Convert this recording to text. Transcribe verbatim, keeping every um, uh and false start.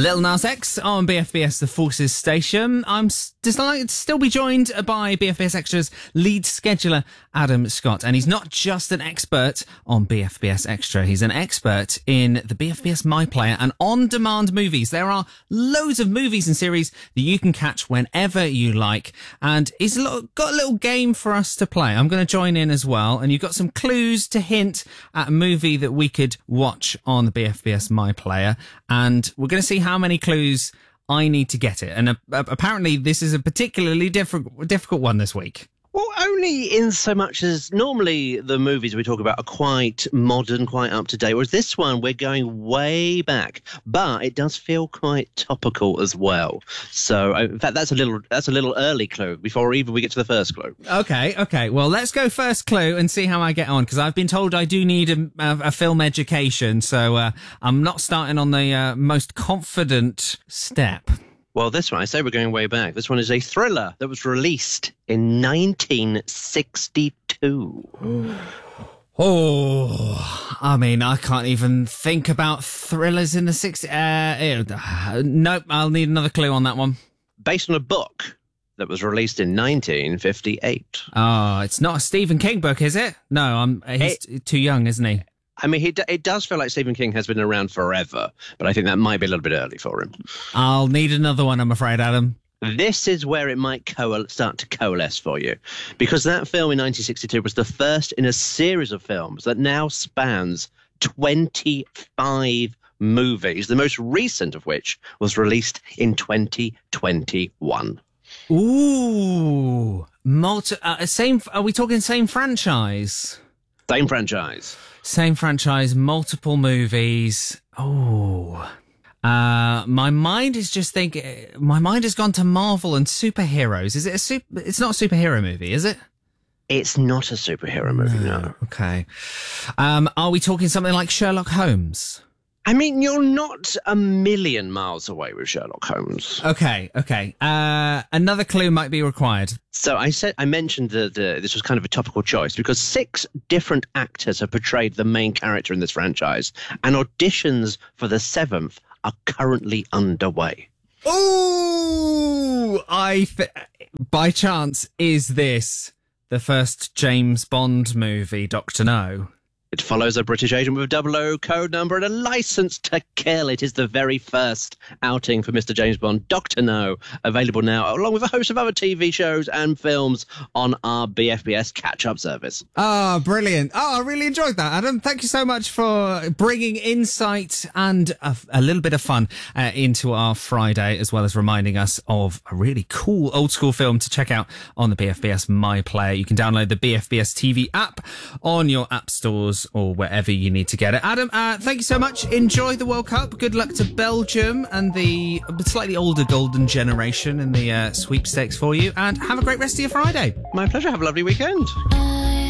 Lil Nas X on B F B S The Forces Station. I'm s- delighted to still be joined by B F B S Extra's lead scheduler, Adam Scott. And he's not just an expert on B F B S Extra. He's an expert in the B F B S My Player and on-demand movies. There are loads of movies and series that you can catch whenever you like. And he's a little, got a little game for us to play. I'm going to join in as well. And you've got some clues to hint at a movie that we could watch on the B F B S My Player. And we're going to see how many clues I need to get it. And uh, apparently this is a particularly difficult difficult one this week. Well, only in so much as normally the movies we talk about are quite modern, quite up to date, whereas this one we're going way back, but it does feel quite topical as well. So, in fact, that's a little that's a little early clue before even we get to the first clue. Okay, okay. Well, let's go first clue and see how I get on, because I've been told I do need a, a, a film education, so uh, I'm not starting on the uh, most confident step. Well, this one, I say we're going way back. This one is a thriller that was released in nineteen sixty-two. Oh, I mean, I can't even think about thrillers in the sixties. Uh, nope, I'll need another clue on that one. Based on a book that was released in nineteen fifty-eight. Oh, it's not a Stephen King book, is it? No, I'm. He's it, too young, isn't he? I mean, he, it does feel like Stephen King has been around forever, but I think that might be a little bit early for him. I'll need another one, I'm afraid, Adam. This is where it might co- start to coalesce for you, because that film in nineteen sixty-two was the first in a series of films that now spans twenty-five movies, the most recent of which was released in twenty twenty-one. Ooh, multi- uh, same. Are we talking same franchise? Same franchise. Same franchise, multiple movies. Oh, uh, my mind is just thinking. My mind has gone to Marvel and superheroes. Is it a super? It's not a superhero movie, is it? It's not a superhero movie. No. no. Okay. Um, are we talking something like Sherlock Holmes? I mean, you're not a million miles away with Sherlock Holmes. Okay, okay. Uh, another clue might be required. So I said I mentioned that the, this was kind of a topical choice because six different actors have portrayed the main character in this franchise, and auditions for the seventh are currently underway. Ooh! I th- by chance, is this the first James Bond movie, Doctor No? It follows a British agent with a double O code number and a license to kill. It is the very first outing for Mister James Bond, Doctor No, available now, along with a host of other T V shows and films on our B F B S catch-up service. Oh, brilliant. Oh, I really enjoyed that, Adam. Thank you so much for bringing insight and a, a little bit of fun uh, into our Friday, as well as reminding us of a really cool old-school film to check out on the B F B S My Player. You can download the B F B S T V app on your app stores or wherever you need to get it. Adam, uh, thank you so much. Enjoy the World Cup. Good luck to Belgium and the slightly older golden generation in the uh, sweepstakes for you. And have a great rest of your Friday. My pleasure. Have a lovely weekend.